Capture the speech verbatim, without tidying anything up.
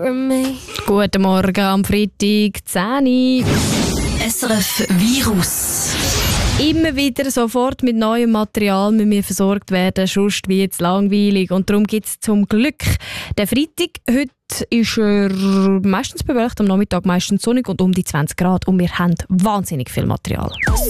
for me. Guten Morgen am Freitag, zehn Uhr. S R F Virus. Immer wieder sofort mit neuem Material müssen wir versorgt werden, sonst wird es langweilig. Und darum gibt es zum Glück den Freitag. Heute ist er meistens bewölkt, am Nachmittag meistens sonnig und um die zwanzig Grad. Und wir haben wahnsinnig viel Material.